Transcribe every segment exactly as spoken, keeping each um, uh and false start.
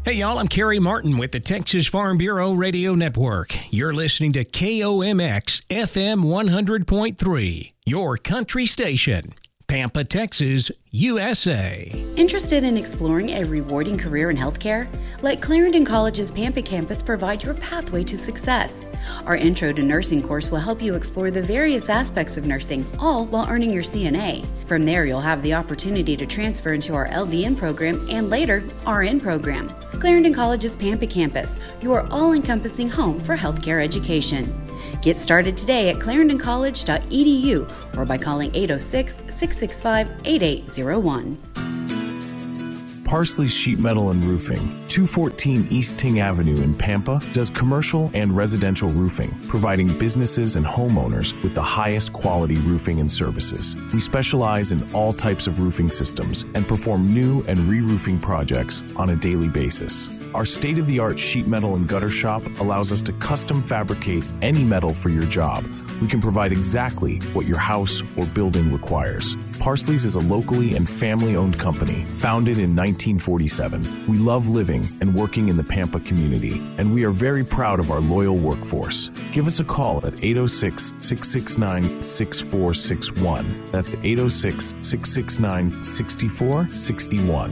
Hey, y'all, I'm Kerry Martin with the Texas Farm Bureau Radio Network. You're listening to K O M X F M one hundred point three, your country station. Pampa, Texas, U S A. Interested in exploring a rewarding career in healthcare? Let Clarendon College's Pampa campus provide your pathway to success. Our Intro to Nursing course will help you explore the various aspects of nursing, all while earning your C N A. From there, you'll have the opportunity to transfer into our L V N program and later R N program. Clarendon College's Pampa campus, your all-encompassing home for healthcare education. Get started today at clarendon college dot e d u or by calling eight oh six, six six five, eight eight zero one. Parsley Sheet Metal and Roofing, two fourteen East Ting Avenue in Pampa, does commercial and residential roofing, providing businesses and homeowners with the highest quality roofing and services. We specialize in all types of roofing systems and perform new and re-roofing projects on a daily basis. Our state-of-the-art sheet metal and gutter shop allows us to custom fabricate any metal for your job. We can provide exactly what your house or building requires. Parsley's is a locally and family-owned company founded in nineteen forty-seven. We love living and working in the Pampa community, and we are very proud of our loyal workforce. Give us a call at eight oh six, six six nine, six four six one. That's eight oh six, six six nine, six four six one.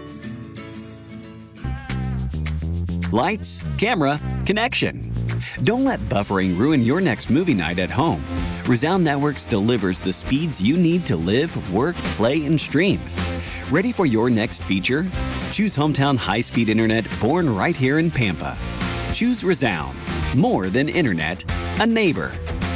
Lights, camera, connection. Don't let buffering ruin your next movie night at home. Resound Networks delivers the speeds you need to live, work, play, and stream. Ready for your next feature? Choose hometown high-speed internet born right here in Pampa. Choose Resound. More than internet, a neighbor.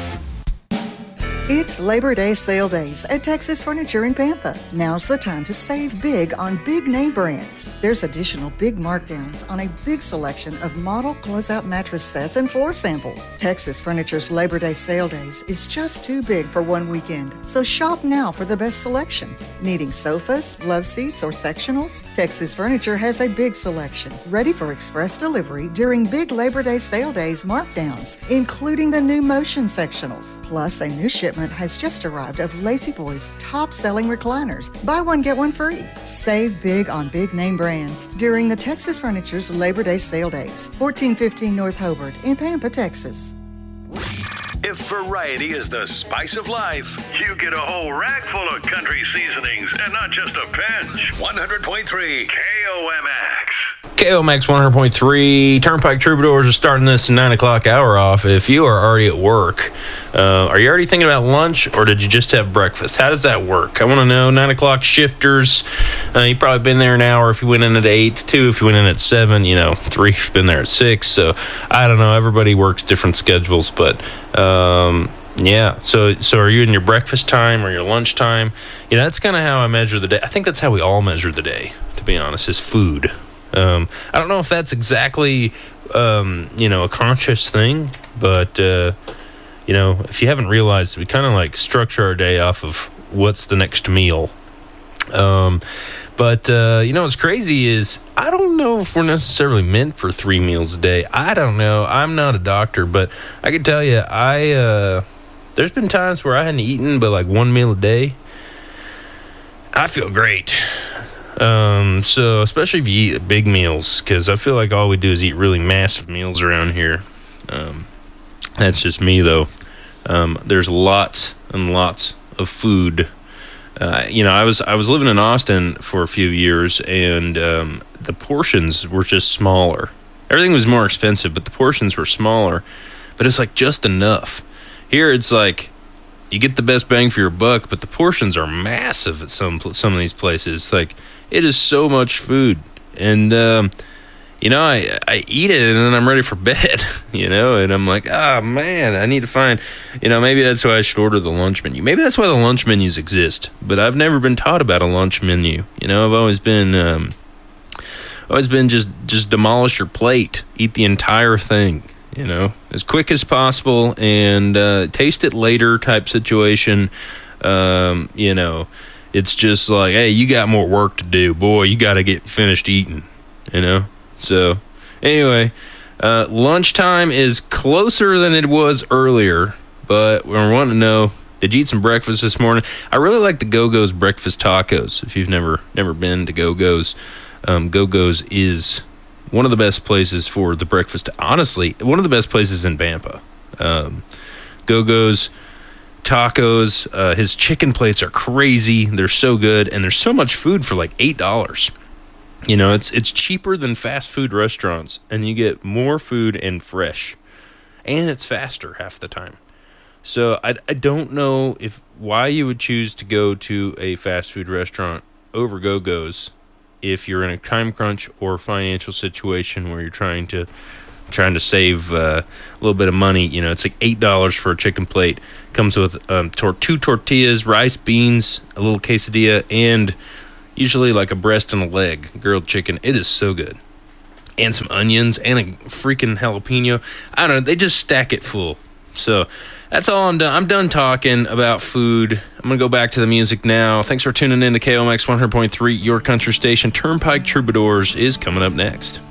It's Labor Day sale days at Texas Furniture in Pampa. Now's the time to save big on big name brands. There's additional big markdowns on a big selection of model closeout mattress sets and floor samples. Texas Furniture's Labor Day sale days is just too big for one weekend, so shop now for the best selection. Needing sofas, love seats, or sectionals? Texas Furniture has a big selection, ready for express delivery during big Labor Day sale days markdowns, including the new Motion sectionals. Plus, a new shipment has just arrived of Lazy Boy's top-selling recliners. Buy one, get one free. Save big on big name brands during the Texas Furniture's Labor Day sale days. fourteen fifteen North Hobart in Pampa, Texas. If variety is the spice of life, you get a whole rack full of country seasonings and not just a pinch. one hundred point three K O M X. K O M X one hundred point three. Turnpike Troubadours are starting this nine o'clock hour off. If you are already at work, uh, are you already thinking about lunch, or did you just have breakfast? How does that work? I want to know. nine o'clock shifters, uh, you've probably been there an hour if you went in at eight, two if you went in at seven, you know, three if you've been there at six. So, I don't know. Everybody works different schedules, but... Um, yeah, so so are you in your breakfast time or your lunch time? You know, that's kind of how I measure the day. I think that's how we all measure the day, to be honest, is food. Um, I don't know if that's exactly, um, you know, a conscious thing, but, uh, you know, if you haven't realized, we kind of like structure our day off of what's the next meal. Um, but, uh, you know, what's crazy is I don't know if we're necessarily meant for three meals a day. I don't know. I'm not a doctor, but I can tell you, I, uh, there's been times where I hadn't eaten but like one meal a day. I feel great. Um, so especially if you eat big meals, because I feel like all we do is eat really massive meals around here. Um, that's just me though. Um, there's lots and lots of food. Uh, you know, I was I was living in Austin for a few years, and um, the portions were just smaller. Everything was more expensive, but the portions were smaller. But it's like just enough. Here, it's like you get the best bang for your buck, but the portions are massive at some some of these places. Like it is so much food, and um, you know, I I eat it and then I'm ready for bed. You know, and I'm like, oh man, I need to find. You know, maybe that's why I should order the lunch menu. Maybe that's why the lunch menus exist. But I've never been taught about a lunch menu. You know, I've always been. Um, always been just just demolish your plate, eat the entire thing. You know, as quick as possible and uh, taste it later type situation. Um, you know, it's just like, hey, you got more work to do. Boy, you got to get finished eating, you know. So anyway, uh, lunchtime is closer than it was earlier, but we're wanting to know, did you eat some breakfast this morning? I really like the Go-Go's breakfast tacos. If you've never never been to Go-Go's, um, Go-Go's is one of the best places for the breakfast. Honestly, one of the best places in Pampa. Um, Go-Go's tacos. Uh, his chicken plates are crazy. They're so good, and there's so much food for like eight dollars. You know, it's it's cheaper than fast food restaurants, and you get more food and fresh, and it's faster half the time. So I, I don't know if why you would choose to go to a fast food restaurant over Go-Go's if you're in a time crunch or financial situation where you're trying to trying to save uh, a little bit of money. You know, it's like eight dollars for a chicken plate. Comes with um, tor- two tortillas, rice, beans, a little quesadilla, and usually like a breast and a leg, grilled chicken. It is so good. And some onions and a freaking jalapeno. I don't know. They just stack it full. So that's all I'm done. I'm done talking about food. I'm going to go back to the music now. Thanks for tuning in to K O M X one hundred point three, your country station. Turnpike Troubadours is coming up next.